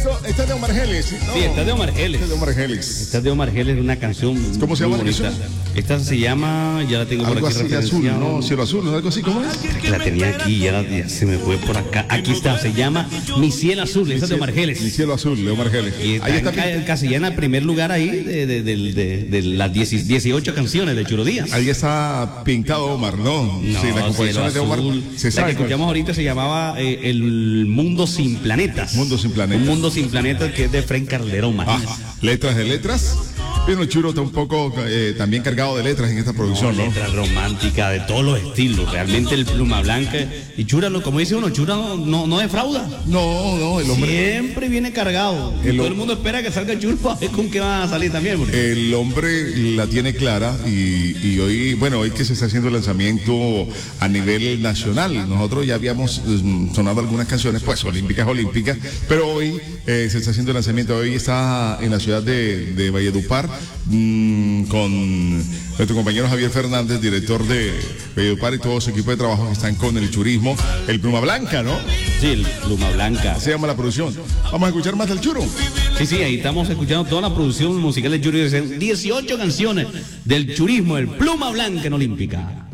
Esta es de Omar Geles. ¿No? Sí, esta es de Omar Geles. Esta es de Omar Geles. Esta es de Omar Geles, una canción. ¿Cómo se llama la bonita. canción? Esta se llama, ya la tengo Algo por aquí así azul, referenciada. ¿no? Cielo azul, ¿no? Algo así, ¿cómo es? Que la tenía aquí, ya se me fue por acá. Aquí está, se llama Mi Cielo Azul, esa es de Omar Mi Geles. cielo azul, de Omar Geles. Y Ahí está. encasillada en el primer lugar ahí de las 18 canciones de Churo Díaz. Ahí está pintado Omar, ¿no? No, Sí, las composiciones de Cielo Omar. Azul. Se La sabe que escuchamos ahorita se llamaba El Mundo Sin Planetas. Mundo Sin Planetas. Un Mundo Sin Planetas que es de Fren Calderón Martínez. Letras de letras. Pero Churo está un poco también cargado de letras en esta producción, ¿no? Letras románticas de todos los estilos. Realmente el Pluma Blanca. Y Chura, como dice uno, Chura no defrauda. No, el hombre. Siempre viene cargado. Todo el mundo espera que salga Chura para ver con qué va a salir también. Porque... El hombre la tiene clara y hoy que se está haciendo el lanzamiento a nivel nacional. Nosotros ya habíamos sonado algunas canciones, pues olímpicas, pero hoy se está haciendo el lanzamiento. Hoy está en la ciudad de Valledupar con nuestro compañero Javier Fernández, director de Valledupar, y todo su equipo de trabajo que están con el churismo, el Pluma Blanca, ¿no? Sí, el Pluma Blanca. Se llama la producción. Vamos a escuchar más del Churo. Sí, ahí estamos escuchando toda la producción musical del Churo. 18 canciones del churismo, el Pluma Blanca en Olímpica.